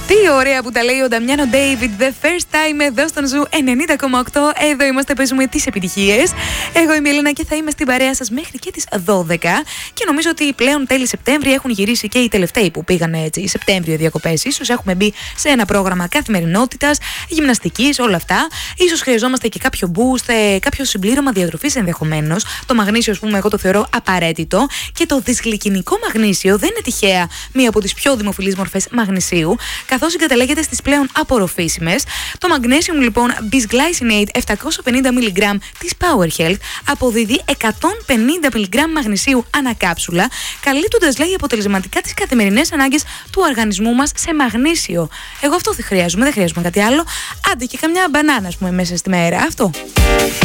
Τι ωραία που τα λέει ο Νταμιάνο David, the first time εδώ στον Ζου 90,8. Εδώ είμαστε, παίζουμε τις επιτυχίες. Εγώ είμαι η Ελένα και θα είμαι στην παρέα σας μέχρι και τις 12. Και νομίζω ότι πλέον τέλη Σεπτέμβρη έχουν γυρίσει και οι τελευταίοι που πήγαν έτσι Σεπτέμβριο διακοπές. Ίσως έχουμε μπει σε ένα πρόγραμμα καθημερινότητας, γυμναστικής, όλα αυτά. Ίσως χρειαζόμαστε και κάποιο boost, κάποιο συμπλήρωμα διατροφής ενδεχομένως. Το μαγνήσιο, ας πούμε, εγώ το θεωρώ απαραίτητο. Και το δυσγλυκινικό μαγνήσιο δεν είναι τυχαία μία από τις πιο δημοφιλείς μορφές μαγνησίου, καθώς συγκαταλέγεται στις πλέον απορροφήσιμες. Το Magnesium, λοιπόν, Bisglycinate 750 mg της Power Health αποδίδει 150 mg μαγνησίου ανά κάψουλα, καλύπτοντας, λέει, αποτελεσματικά τις καθημερινές ανάγκες του οργανισμού μας σε μαγνήσιο. Εγώ αυτό δεν χρειάζομαι κάτι άλλο. Άντε και καμιά μπανάνα, ας πούμε, μέσα στη μέρα. Αυτό.